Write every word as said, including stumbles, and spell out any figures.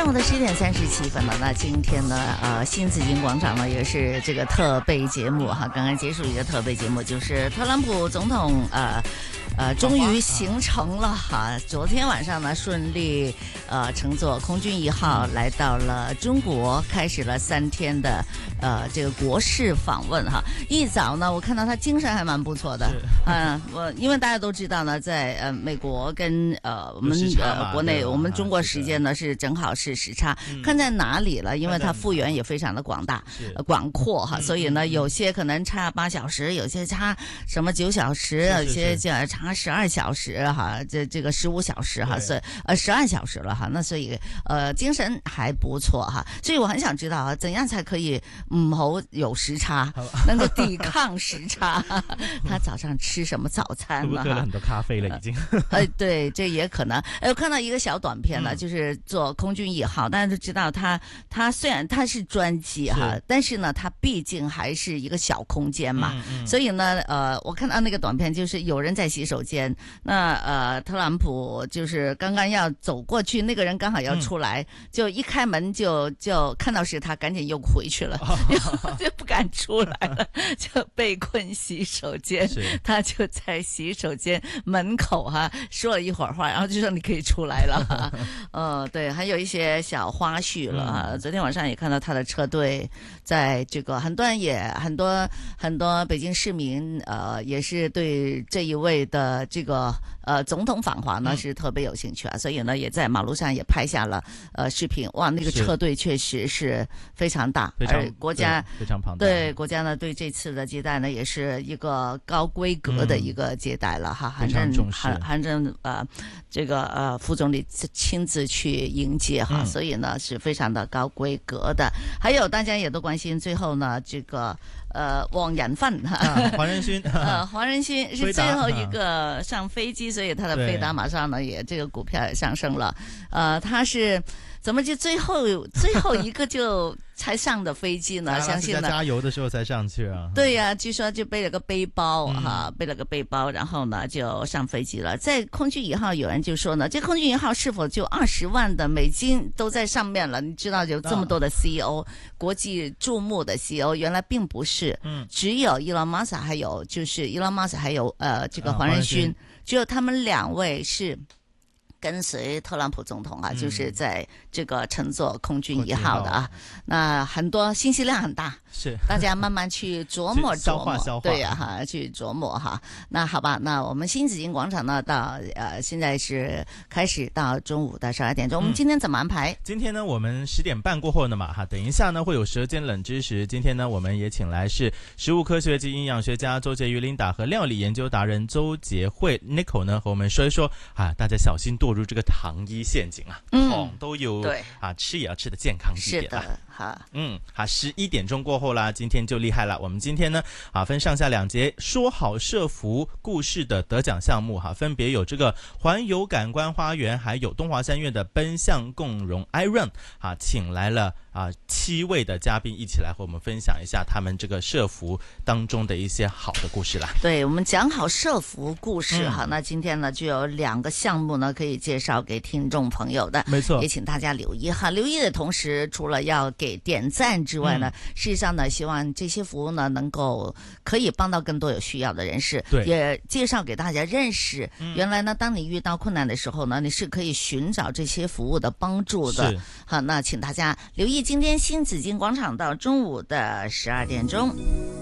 上午的十一点三十七分了，那今天呢，呃，新紫金广场呢也是这个特备节目哈，刚刚结束一个特备节目，就是特朗普总统呃。呃，终于行程了哈！昨天晚上呢，顺利呃乘坐空军一号来到了中国，开始了三天的呃这个国事访问哈。一早呢，我看到他精神还蛮不错的，嗯，我因为大家都知道呢，在呃美国跟呃我们呃国内我们中国时间呢是正好是时差，嗯、看在哪里了？因为它幅员也非常的广大、呃、广阔哈，所以呢，有些可能差八小时，有些差什么九小时，有些就差。十二小時哈，這這個十五小時哈，所以呃十二小時了哈，那所以呃精神還不錯哈，所以我很想知道啊，怎樣才可以唔好有時差，能夠抵抗時差？他早上吃什麼早餐呢？ 喝了很多咖啡了已經。 呃，對，這也可能。呃，我看到一個小短片呢，嗯、就是坐空軍一號，大家都知道他，他雖然他是專機哈，是但是呢，他畢竟還是一個小空間嘛，嗯嗯、所以呢，呃，我看到那個短片就是有人在洗手間，那呃，特朗普就是剛剛要走過去，那個人剛好要出來，嗯、就一開門就就看到是他，趕緊又回去了，哦、就不敢出來了，就被困洗手間，他就在洗手間門口哈、啊、說了一會兒話，然後就說你可以出來了，呃，對，還有一些小花絮了啊。嗯、昨天晚上也看到他的車隊在這個，很多人也很多很多北京市民呃也是對這一位的這個呃總統訪華呢是特別有興趣啊，嗯、所以呢也在馬路上也拍下了呃視頻。哇，那個車隊確實是非常大， 非常而國家非常龐大。 對國家呢對這次的接待呢也是一個高規格的一個接待了哈，韓正韓韓正呃這個呃副總理親自去迎接哈，嗯、所以呢是非常的高規格的。還有大家也都關心，最後呢這個。呃，黃仁勳哈， 啊、黃仁勳， 呃，黃仁勳是最後一個上飛機，所以他的飛達馬上呢也這個股票也上升了。呃，他是怎麼就最後最後一個就才上的飛機呢？相信呢， 加油的時候才上去啊。 對呀、啊，據說就背了個背包哈、 嗯啊，背了個背包，然後呢就上飛機了。在空軍一號，有人就說呢，這空軍一號是否就二十萬的美金都在上面了？你知道有這麼多的 C E O，、啊、國際注目的 C E O， 原來並不是，嗯，只有 Elon Musk 還有就是 Elon Musk 還有呃這個黃仁勳，啊、只有他們兩位是跟隨特朗普總統啊，嗯、就是在這個乘坐空軍一號的啊，那很多信息量很大，是大家慢慢去琢磨琢磨，消化對呀、啊、哈，去琢磨哈。那好吧，那我們新紫荊廣場呢，到呃現在是開始到中午的十二點鐘。嗯、我們今天怎麼安排？ 今天呢，我們十點半過後呢嘛哈，等一下呢會有舌尖冷知識。今天呢，我們也請來是食物科學及營養學家周潔瑜琳達和料理研究達人周潔慧 Nicole 呢，和我們說一說啊，大家小心墮入這個糖衣陷阱啊，糖、嗯、都有對啊，吃也要吃得健康一點、啊。是的，好，嗯，好，十一點鐘過後啦，今天就厲害了。我們今天呢，啊，分上下兩節說好社福故事的得獎項目哈、啊，分別有這個環遊感官花園，還有東華三院的奔向共融 iRun 啊，請來了啊七位的嘉賓一起來和我們分享一下他們這個社福當中的一些好的故事啦。 對，我們講好社福故事哈，嗯、那今天呢就有兩個項目呢可以介紹給聽眾朋友的，沒錯，也請大家留意哈。留意的同時，除了要給點讚之外呢，嗯、事實上呢，希望這些服務呢能夠可以幫到更多有需要的人士，對，也介紹給大家認識。嗯、原來呢，當你遇到困難的時候呢，你是可以尋找這些服務的幫助的。是好，那請大家留意今天新紫荊廣場到中午的十二點鐘。